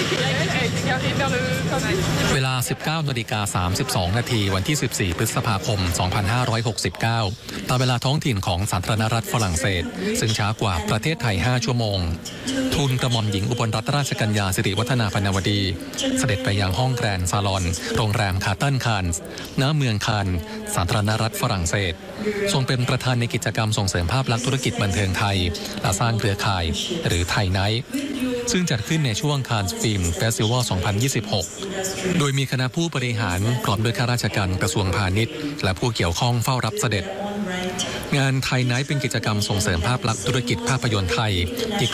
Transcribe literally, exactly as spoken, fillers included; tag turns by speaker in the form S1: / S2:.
S1: เวลา สิบเก้านาฬิกาสามสิบสองนาทีวันที่ สิบสี่ พฤษภาคม สองพันห้าร้อยหกสิบเก้า ตามเวลาท้องถิ่นของสาธารณรัฐฝรั่งเศสซึ่งช้ากว่าประเทศไทย ห้า ชั่วโมงทูลกระหม่อมหญิงอุบลรัตนราชกัญญาสิริวัฒนาพรรณวดีเสด็จไปยังห้องแกรนด์ซาลอนโรงแรมคาร์ตันคานส์ณเมืองคานส์สาธารณรัฐฝรั่งเศสทรงเป็นประธานในกิจกรรมส่งเสริมภาพลักษณ์ธุรกิจบันเทิงไทยและสร้างเครือข่ายหรือไทยไนท์ซึ่งจัดขึ้นในช่วงคานส์ฟิล์มเฟสติวัล สองพันยี่สิบหก โดยมีคณะผู้บริหารพร้อมด้วยข้าราชการกระทรวงพาณิชย์และผู้เกี่ยวข้องเฝ้ารับเสด็จงานไทยไนท์เป็นกิจกรรมส่งเสริมภาพลักษณ์ธุรกิจภาพยนตร์ไทยที่